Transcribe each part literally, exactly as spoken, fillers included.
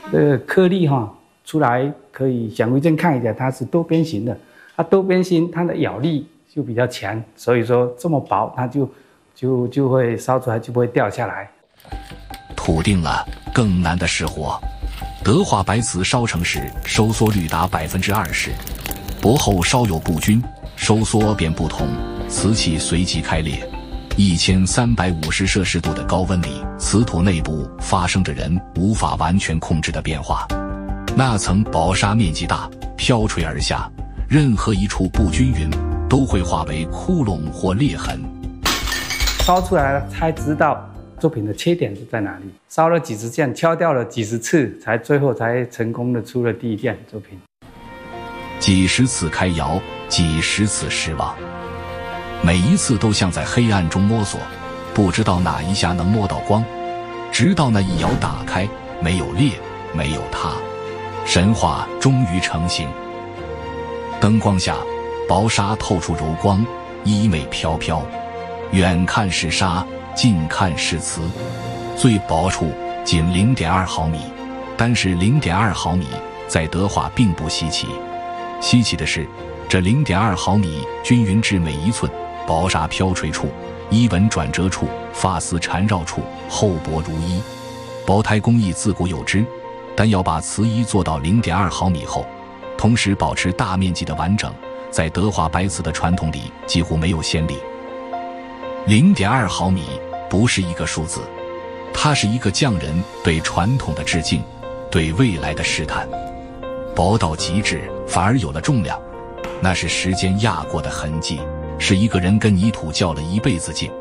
这个颗粒哈出来可以显微镜看一下，它是多边形的。它多边形，它的咬力就比较强，所以说这么薄，它就就就会烧出来就不会掉下来。 土定了，更难的是火。德化白瓷烧成时收缩率达百分之二十，薄后稍有不均，收缩便不同，瓷器随即开裂。一千三百五十摄氏度的高温里，瓷土内部发生着人无法完全控制的变化。那层薄纱面积大，飘垂而下，任何一处不均匀都会化为窟窿或裂痕。 烧出来了才知道作品的缺点是在哪里。烧了几十件，敲掉了几十次，才最后才成功的出了第一件作品。 几十次开窑，几十次失望，每一次都像在黑暗中摸索，不知道哪一下能摸到光，直到那一窑打开，没有裂，没有塌，神话终于成型。灯光下，薄纱透出柔光，衣袂飘飘，远看是纱，近看是瓷，最薄处仅 零点二毫米，但是 零点二毫米在德化并不稀奇，稀奇的是这 零点二毫米均匀至每一寸，薄纱飘垂处，衣纹转折处，发丝缠绕处，厚薄如一。薄胎工艺自古有之，但要把瓷衣做到 零点二毫米厚，同时保持大面积的完整，在德化白瓷的传统里几乎没有先例。 零点二毫米不是一个数字，它是一个匠人对传统的致敬，对未来的试探。薄到极致，反而有了重量，那是时间压过的痕迹，是一个人跟泥土较了一辈子劲。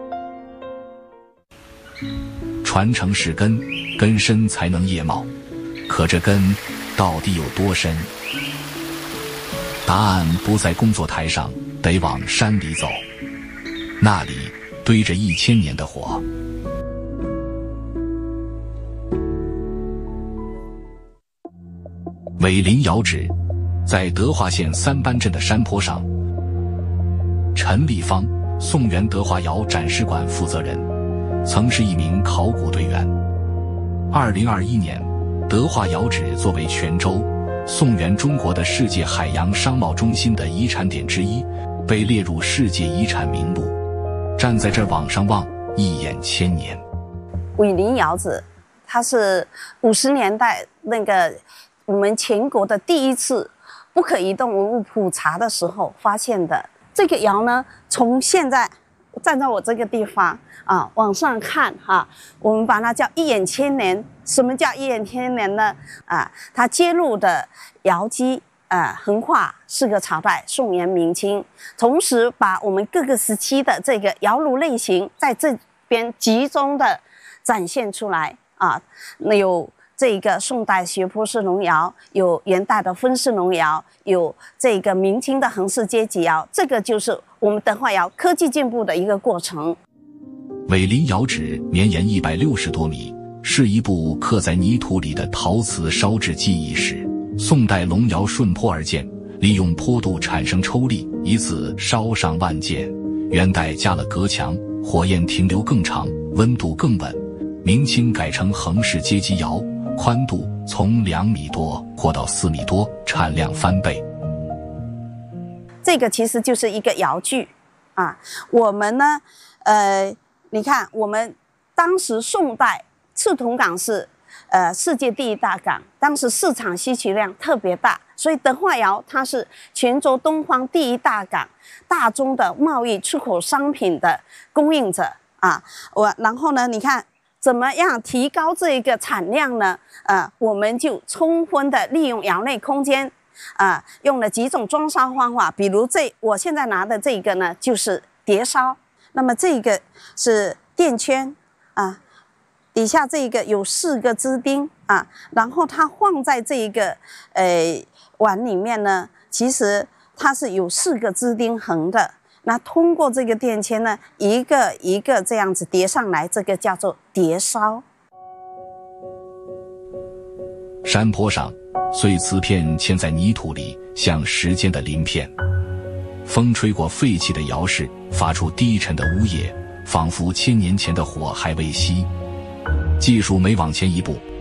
传承是根，根深才能叶茂，可这根到底有多深？答案不在工作台上，得往山里走，那里堆着一千年的火。伟林窑址在德化县三班镇的山坡上。陈立方，宋元德化窑展示馆负责人，曾是一名考古队员。二零二一年，德化窑址作为泉州、宋元中国的世界海洋商贸中心的遗产点之一，被列入世界遗产名录。站在这儿往上望，一眼千年。 伟林窑址，它是五十年代那个我们全国的第一次不可移动文物普查的时候发现的。这个窑呢，从现在站在我这个地方啊往上看哈、啊，我们把它叫一眼千年。什么叫一眼千年呢？啊，它揭露的窑基啊横跨四个朝代，宋元明清，同时把我们各个时期的这个窑炉类型在这边集中的展现出来啊，有这个宋代斜坡式龙窑，有元代的分式龙窑，有这个明清的横式阶级窑，这个就是我们德化窑科技进步的一个过程。 伟林窑址绵延一百六十多米，是一部刻在泥土里的陶瓷烧制技艺史。宋代龙窑顺坡而建，利用坡度产生抽力，一次烧上万件。元代加了隔墙，火焰停留更长，温度更稳。明清改成横式阶级窑，宽度从两米多扩到四米多，产量翻倍。 这个其实就是一个窑具啊。我们呢，呃，你看，我们当时宋代赤铜港是呃世界第一大港，当时市场需求量特别大，所以德化窑它是泉州东方第一大港，大宗的贸易出口商品的供应者啊。我然后呢，你看。怎么样提高这个产量呢？呃，我们就充分的利用窑内空间，啊、呃，用了几种装烧方法，比如这我现在拿的这个呢，就是叠烧。那么这个是垫圈啊、呃，底下这个有四个支钉啊，然后它放在这个呃碗里面呢，其实它是有四个支钉横的。那通过这个垫圈呢，一个一个这样子叠上来，这个叫做叠烧。 山坡上，碎瓷片嵌在泥土里，像时间的鳞片。风吹过废弃的窑室，发出低沉的呜咽，仿佛千年前的火还未熄。技术每往前一步，